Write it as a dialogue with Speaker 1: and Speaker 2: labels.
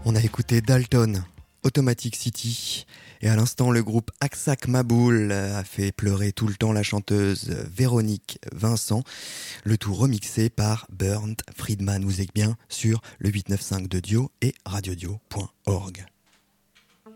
Speaker 1: On a écouté Dalton, Automatic City, et à l'instant le groupe Aksak Maboul a fait pleurer tout le temps la chanteuse Véronique Vincent, le tout remixé par Bernd Friedman. Vous êtes bien sur le 895 de Dio et radiodio.org.